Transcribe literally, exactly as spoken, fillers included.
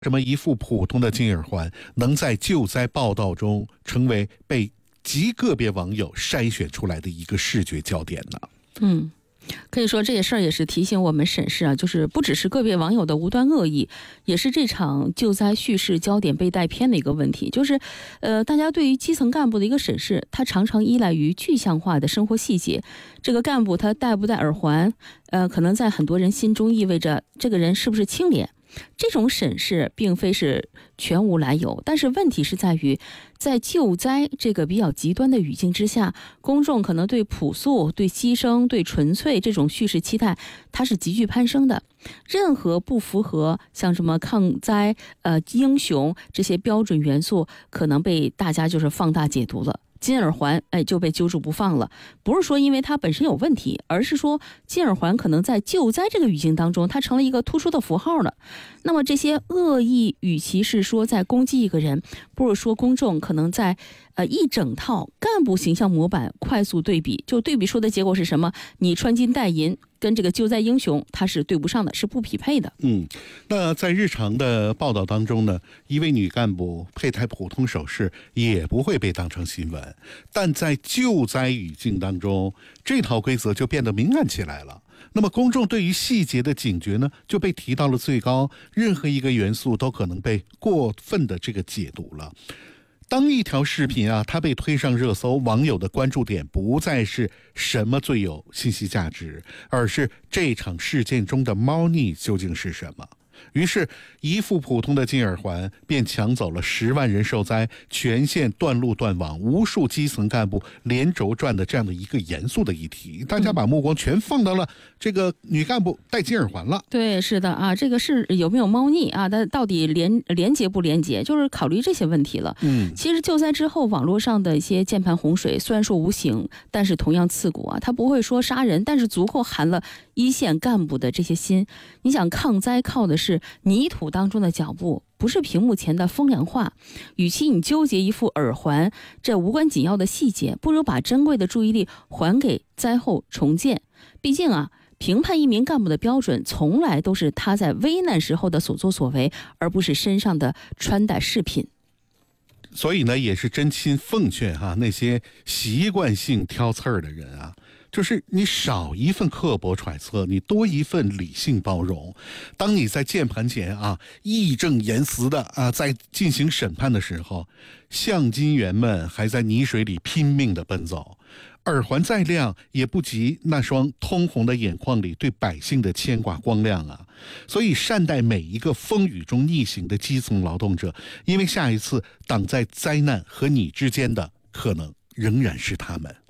什么一副普通的金耳环能在救灾报道中成为被极个别网友筛选出来的一个视觉焦点呢？ 嗯。可以说这些事儿也是提醒我们审视啊，就是不只是个别网友的无端恶意，也是这场救灾叙事焦点被带偏的一个问题。就是呃，大家对于基层干部的一个审视，它常常依赖于具象化的生活细节。这个干部他戴不戴耳环，呃，可能在很多人心中意味着这个人是不是清廉。这种审视并非是全无来由，但是问题是在于，在救灾这个比较极端的语境之下，公众可能对朴素、对牺牲、对纯粹这种叙事期待，它是急剧攀升的。任何不符合像什么抗灾、呃英雄这些标准元素，可能被大家就是放大解读了。金耳环哎就被揪住不放了，不是说因为它本身有问题，而是说金耳环可能在救灾这个语境当中，它成了一个突出的符号了。那么这些恶意与其是说在攻击一个人，不如说公众可能在呃一整套干部形象模板快速对比，就对比出的结果是什么？你穿金戴银跟这个救灾英雄它是对不上的，是不匹配的。 嗯，那在日常的报道当中呢，一位女干部佩戴普通首饰也不会被当成新闻，但在救灾语境当中，这套规则就变得敏感起来了。那么公众对于细节的警觉呢，就被提到了最高，任何一个元素都可能被过分的这个解读了。当一条视频啊，它被推上热搜，网友的关注点不再是什么最有信息价值，而是这场事件中的猫腻究竟是什么。于是一副普通的金耳环便抢走了十万人受灾，全县断路断网，无数基层干部连轴转的这样的一个严肃的议题，大家把目光全放到了这个女干部戴金耳环了。 对，是的啊，这个是有没有猫腻啊？但到底连连结不连结，就是考虑这些问题了。 嗯， 其实救灾之后，网络上的一些键盘洪水虽然说无形，但是同样刺骨啊。它不会说杀人，但是足够寒了一线干部的这些心。你想抗灾靠的是泥土当中的脚步，不是屏幕前的风凉话。与其你纠结一副耳环这无关紧要的细节，不如把珍贵的注意力还给灾后重建。毕竟啊，评判一名干部的标准从来都是他在危难时候的所作所为，而不是身上的穿戴饰品。 所以呢，也是真心奉劝哈、啊、那些习惯性挑刺儿的人啊，就是你少一份刻薄揣测，你多一份理性包容。当你在键盘前啊义正言辞的啊在进行审判的时候，相金员们还在泥水里拼命的奔走，耳环再亮也不及那双通红的眼眶里对百姓的牵挂光亮啊！所以善待每一个风雨中逆行的基层劳动者，因为下一次挡在灾难和你之间的可能仍然是他们。